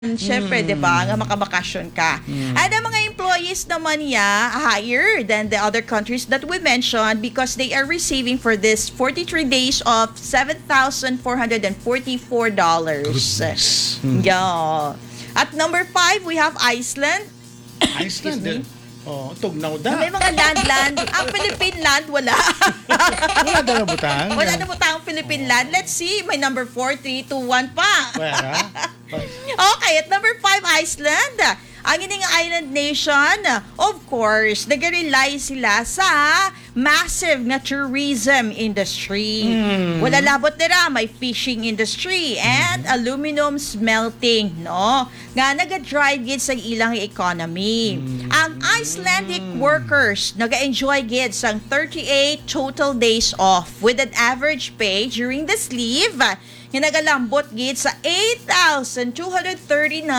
Siyempre, di ba, nga makabakasyon ka. At ang mga employees naman niya higher than the other countries that we mentioned because they are receiving for this 43 days of $7,444. Goodness. Yeah. At number 5, we have Iceland. Iceland. Oh, tugnaw da. May mga land. Ang Philippine land, wala. Wala daw na butang. Wala na butang ang Philippine land. Let's see, may number 4, 3, 2, 1 pa. Wala. Okay, at number 5, Iceland. Ang ining island nation, of course, nag-rely sila sa massive na tourism industry. Wala labot nila, may fishing industry and aluminum smelting, no? Nga nag-drive gid sa ilang economy. Ang Icelandic workers nag-enjoy gid sang 38 total days off with an average pay during this leave nga nagalambot gid sa $8,239.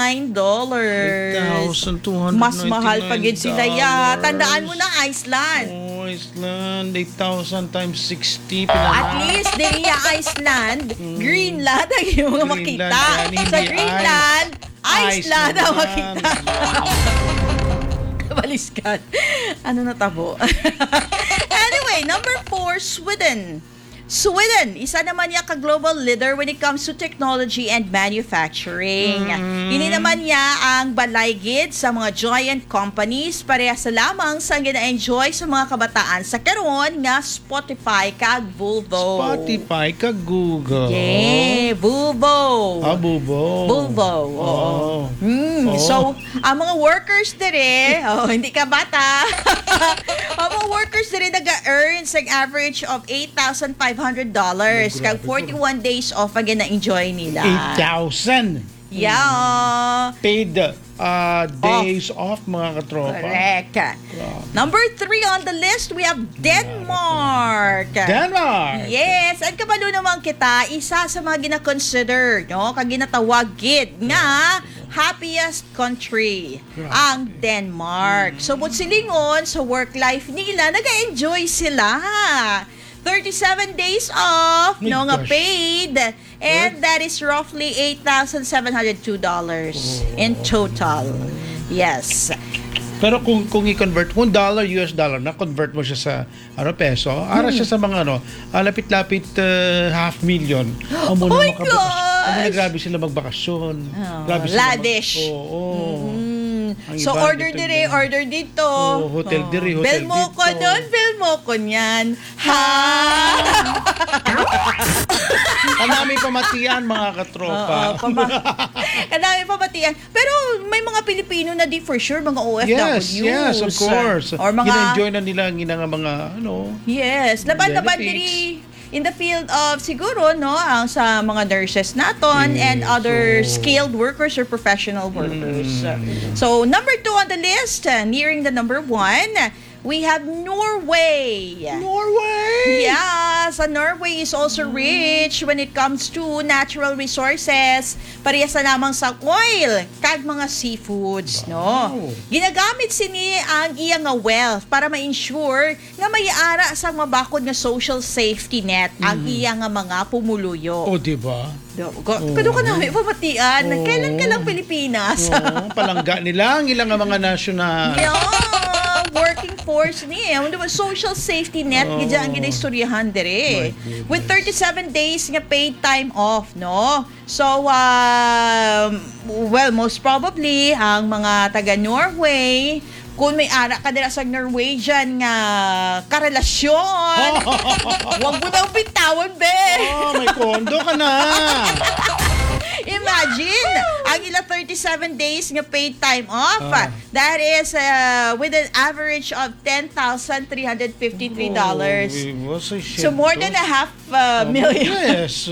8,299. Mas mahal pa gid sila ya. Tandaan mo na Iceland. Oh, Iceland. 8,000 times 60. At least dili ya Iceland, Greenland ang iyong mga makita. Greenland, Sa hindi Greenland, Iceland ang Iceland. makita. Baliskan. Ano na tabo? Anyway, number 4, Sweden. Sweden, isa naman niya ka-global leader when it comes to technology and manufacturing. Ini naman niya ang balaygid sa mga giant companies parehas lamang sa gina-enjoy sa mga kabataan sa karon nga Spotify kag Volvo. Spotify ka Google. Yeah, Volvo. Ah, Bubo. Volvo. Oo. So, ang mga workers dire, hindi ka bata. Ang mga workers dire nag-earn sa average of $8,500 kag 41 days off ang na-enjoy nila. 8,000. Yeah. Paid days off, mga katropa. Correct. Number 3 on the list, we have Denmark. Denmark. Yes, at kabalo naman kita, isa sa mga gina-consider, no, kag ginatawag gid nga happiest country ang Denmark. So, but silingon sa work life nila, nag-enjoy sila. 37 days off, My no nga gosh. paid, and that is roughly $8,702 in total. Yes. Pero kung i-convert, kung US dollar, na-convert mo siya sa peso, ara siya sa mga lapit-lapit $500,000. Oh my gosh! Grabe sila magbakasyon. Grabe Lavish. Oo. Ang So, iba, order dito dire, din. order dito. Hotel dire, hotel Bell mo ko dito. doon, bell mo ko niyan. Ha? Kanami pamatian, mga katropa. Kadami pa batian. Pero may mga Pilipino na di for sure, mga OFWs. Yes, of course. Or mga, Gina-enjoy na nila ang mga, yes, laban-laban benefits. diri in the field of siguro, no, ang sa mga nurses naton and other skilled workers or professional workers. So, number 2 on the list, nearing the number 1, we have Norway. Norway! Yeah, so Norway is also rich when it comes to natural resources. Parehas na lamang sa oil, kag mga seafoods, no? Ginagamit sini ang iyang nga wealth para ma-ensure nga may ara sa mabakod nga social safety net ang iyang nga mga pumuluyo. O, diba? Kano ka namin pamatian? Kailan ka lang Pilipinas? Oo, palangga nila ang ilang mga national. Yeah, working force niya. Ano ba, social safety net, gidya ang ginaistoryahan dire. With 37 days nga paid time off, no? So, well, most probably, ang mga taga-Norway, kung may ara ka dira sa Norwegian nga karelasyon, wag mo nang bitawan, be! Oh, may kondo ka na. Imagine, ang ilang 37 days nga paid time off. That is with an average of $10,353. So more than a half million. Yes.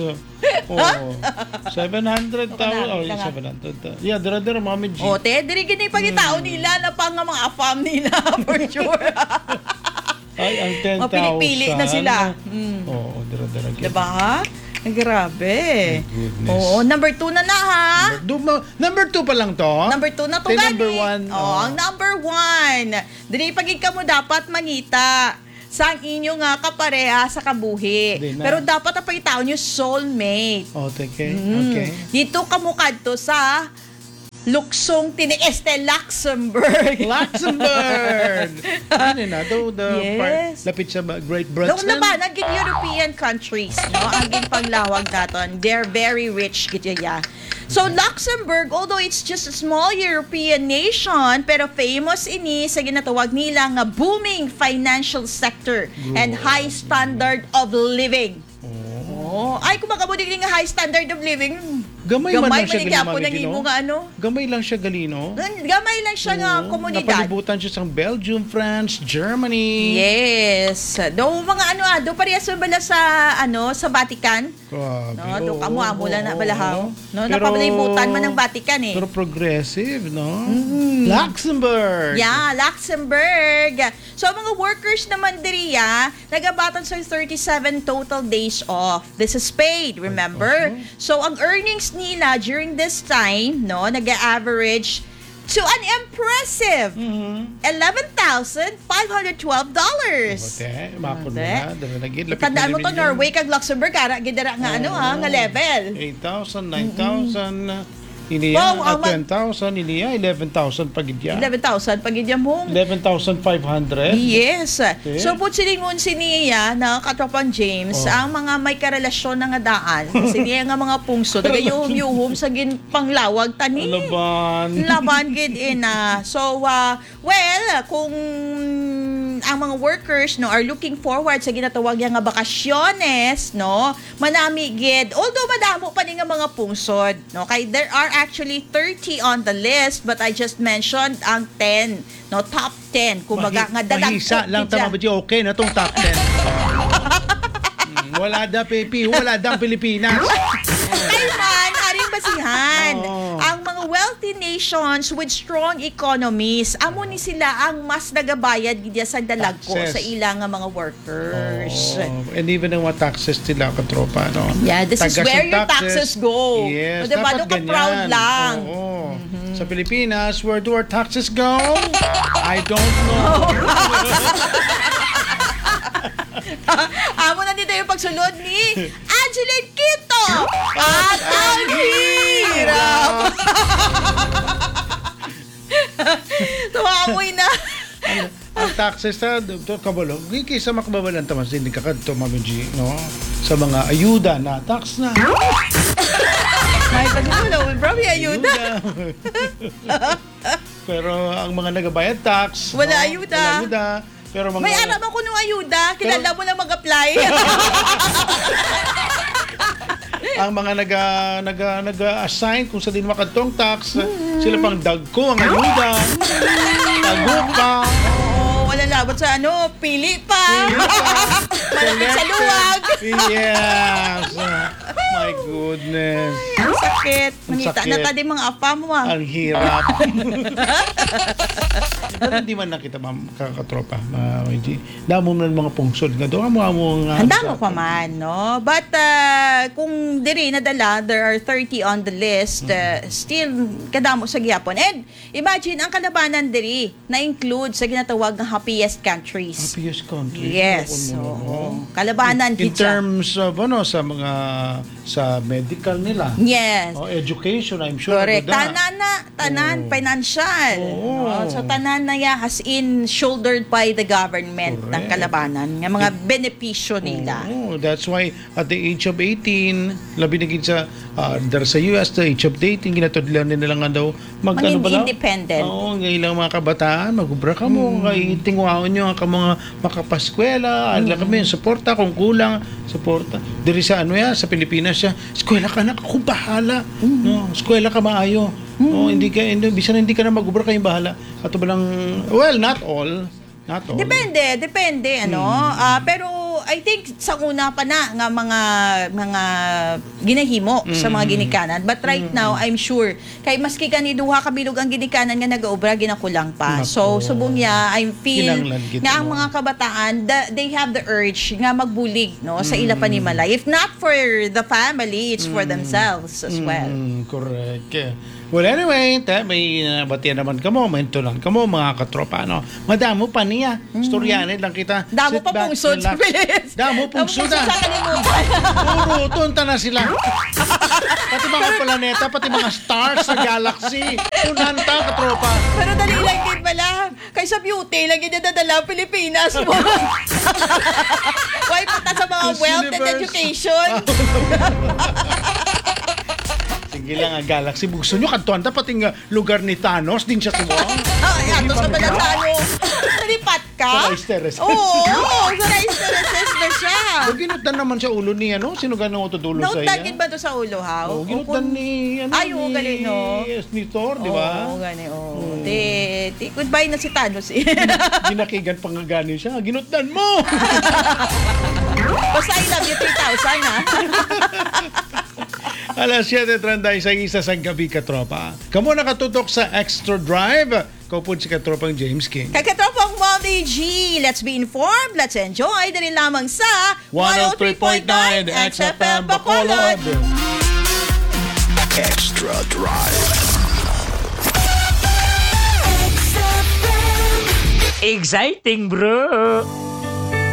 700,000. Oh, 700. Yeah, dira Mami G. O, te, diri gini pagitao nila na pang mga afam nila for sure. Ay, ang 10,000. Mapili-pili na sila. Oo, dira. Diba? Grabe. Goodness. Oo, number 2 na ha. Number 2 pa lang to? Number 2 na to Tay, gani. number 1. Ang number 1. Dili pagig ka mo dapat mangita sa ang inyo nga kapareha sa kabuhi. Pero dapat ang pagitaon nyo soulmate. Oh, okay. Dito ka mo kadto sa luksong tinieste Luxembourg. Luxembourg! Ano na, the Yes. lapit sa Great Doon Britain. naman, ang European countries, no? Ang panglawag naton, they're very rich, gito ya. So, Luxembourg, although it's just a small European nation, pero famous ini sa ginatawag nila nga booming financial sector and high standard of living. Oh, ay kumakabudig nga high standard of living. Gamay man lang siya manigyapon galino, ang imo nga ano. Gamay lang siya galino. Gamay lang siya nga komunidad. Napalibutan siya sa Belgium, France, Germany. Yes. Do mga do parehas ba bala sa sa Vatican? Grabe. No, do Oo, kamo lang na oo, balahaw. oo. No, Pero- napalibutan man ng Vatican eh. Pero progressive, no? Luxembourg! Yeah, Luxembourg. So, ang mga workers naman diriya, nagabatan sa 37 total days off. This is paid, remember? So, ang earnings nila during this time, no, nag-average to an impressive $11,512. Ote, makon mo Ote. na. Dala na gid. Lapit Tandaan na mo to, million. Norway kag Luxembourg, ara gidara nga nga level. 8,000, 9,000, iniya, Wow, ang 10,000, iniya, 11,000 pagidya. 11,000 pag idyam mong 11,500. Yes. Okay. So, put silingon si Nia na katropang James, ang mga may karelasyon na nga daan, si Nia nga mga pungso, nagayuhum-yuhum sa ginpanglawag tani. Laban. Laban gid ina. So, well, kung ang mga workers no are looking forward sa ginatawag nga bakasyones, no, manami gid. Although madamo pa ni nga mga pungsod, no, kay there are actually 30 on the list, but I just mentioned ang 10, no, top 10. Kumbaga nga Mahisa lang tama ba di okay na tong top 10. Wala da Pepe, wala da ang Pilipinas. Kailan, aring basihan. Oo. Ang mga wealthy nations with strong economies, amo ni sila ang mas nagabayad gidya sa dalagko Taxes. sa ilang nga mga workers. Oh, and even ang mga taxes nila katropa, no? Yeah, this is Tagas where yung your taxes go. Yes, O, diba? dapat Doon ka ganyan. proud lang. Oo. Sa Pilipinas, where do our taxes go? I don't know. Amo na dito yung pagsunod ni Angeline Quito. At ang hirap. Tumamoy na. Ang taxes sa kabalo, kaysa makababalan taman sa hindi kakadto mamiji, no? Sa mga ayuda na tax na. Ay, kasi wala, probably ayuda. Pero ang mga nagabayad tax, Wala no? ayuda. Wala ayuda. Pero mga May aram ako ng ayuda. Kilala mo na mag-apply. ang mga nag-assign kung sa din makadtong tax, sila pang dagko ang ayuda. Tagupa. Oo, wala labot sa pili pa. Malapit sa luwag. Yes. My goodness. Ang sakit. Ang Manita sakit. na tadi mga apa mo. Ang hirap. Pero hindi man nakita kakatropa. Damo na mga pungsod nga doon. Amo nga. Handa mo pa man, no? But kung diri nadala, there are 30 on the list. Still, kadamo sa gyapon. And imagine, ang kalabanan diri na-include sa ginatawag ng happiest countries. Happiest country. Yes. Oo. Kalabanan In gid siya. terms of sa mga sa medical nila. Yes. Education, I'm sure. Correct. Ganda. Tanan, Oo. financial. Oo. No? So, tanan na ya as in shouldered by the government ng Correct. kalabanan. Nga mga benepisyo nila. Oh, that's why at the age of 18, labi na gid sa there sa US, the age of 18, ginatudlan nila nga daw Maging bala? independent. Oo, ng ilang mga kabataan, magubra ka mo, kay tingwaon nyo ka mga makapaskwela, ala kami, suporta kung kulang, suporta. Diri sa sa Pilipinas siya, eskwela ka na, ako bahala. No, eskwela ka maayo. Oh, bisan hindi ka na magubra kayong bahala. Ato ba lang, well, not all. Not all. Depende pero I think sa una pa na nga mga ginahimo sa mga ginikanan, but right now I'm sure kay maski kani duha ka bilog ang ginikanan nga nagaobra ginakulang pa. Nako. So subong niya I feel Kinahanglan gid, nga ang no? mga kabataan they have the urge nga magbulig sa ila panimalay. If not for the family, it's for themselves as well. Correct. Well, anyway, may batian naman kamo, mentolan kamo, mga katropa, no? Madamo pa niya. Storyanin lang kita. Damo Sit pa back, pungsod sa relax. Pilis. Damo pungsod sa na. kalimutan. Puro, tunta na sila. Pati mga planeta, pati mga stars sa galaxy. Tunanta, katropa. Pero dali lang din pala. Kaysa beauty, lagi niya dadala ang Pilipinas mo. Why punta sa mga Miss wealth and Universe. education? Sige lang ang galaxy. Gusto nyo kantuan ta pati nga lugar ni Thanos din siya tuwang. Ay, ato sa Balasano. Nalipat ka? Sa Rice Terraces. Oo, sa Rice Terraces na siya. Ginutan naman sa ulo ni ano? Sino ganang utudulo sa iya? Nautagin ba to sa ulo, ha? Oh, ginutan ni ano? Ay, oo, galing, no? Ni Thor, di ba? Oo, gani, oo. Goodbye na si Thanos, eh. Ginakigan pa nga gani siya. Ginutan mo! Basta I love you 3,000, ha? Alas 7:36 sa gabi, katropa. Kamu nakatutok sa Extra Drive. Kaupod si katropang James King. Kakatropang Mommy G, let's be informed, let's enjoy din lamang sa 103.9 XFM Bacolod. Extra Drive. Exciting, bro!